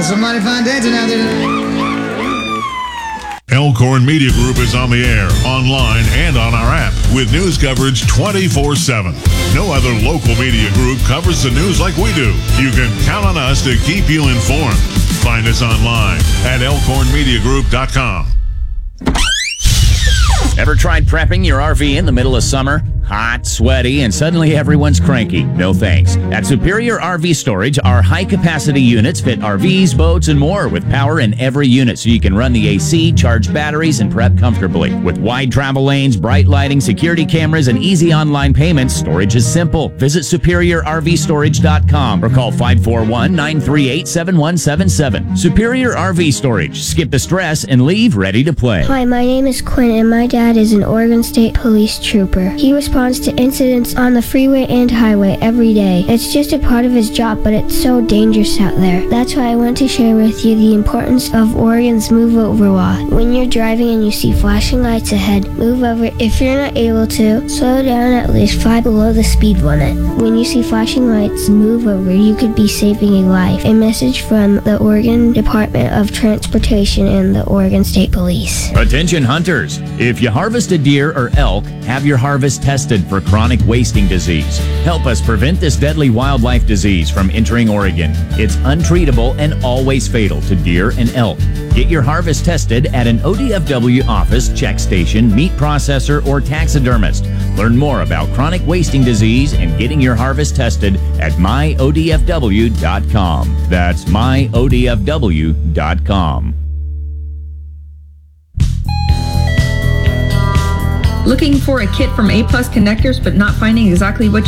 some mighty fine dancing out there. Elkhorn Media Group is on the air, online, and on our app with news coverage 24/7. No other local media group covers the news like we do. You can count on us to keep you informed. Find us online at elkhornmediagroup.com. Ever tried prepping your RV in the middle of summer? Hot, sweaty, and suddenly everyone's cranky. No thanks. At Superior RV Storage, our high-capacity units fit RVs, boats, and more with power in every unit so you can run the AC, charge batteries, and prep comfortably. With wide travel lanes, bright lighting, security cameras, and easy online payments, storage is simple. Visit SuperiorRVStorage.com or call 541-938-7177. Superior RV Storage. Skip the stress and leave ready to play. Hi, my name is Quinn, and my dad is an Oregon State Police trooper. He responds to incidents on the freeway and highway every day. It's just a part of his job, but it's so dangerous out there. That's why I want to share with you the importance of Oregon's Move Over law. When you're driving and you see flashing lights ahead, move over. If you're not able to, slow down at least 5 below the speed limit. When you see flashing lights, move over. You could be saving a life. A message from the Oregon Department of Transportation and the Oregon State Police. Attention hunters! If you harvest a deer or elk, have your harvest tested for chronic wasting disease. Help us prevent this deadly wildlife disease from entering Oregon. It's untreatable and always fatal to deer and elk. Get your harvest tested at an ODFW office, check station, meat processor, or taxidermist. Learn more about chronic wasting disease and getting your harvest tested at myodfw.com. That's myodfw.com. Looking for a kit from A+ Connectors but not finding exactly what